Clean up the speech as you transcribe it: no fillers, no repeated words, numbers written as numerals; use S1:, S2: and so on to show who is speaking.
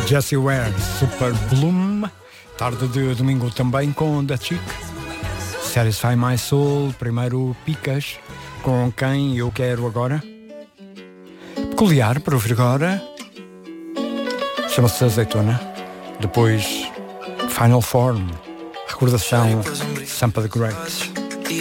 S1: Jessie Ware, Super Bloom. Tarde de domingo também com The Chick. Satisfy My Soul. Primeiro Picas, com Quem Eu Quero Agora. Peculiar para ouvir agora. Chama-se Azeitona. Depois Final Form. Recordação Sampa the Great.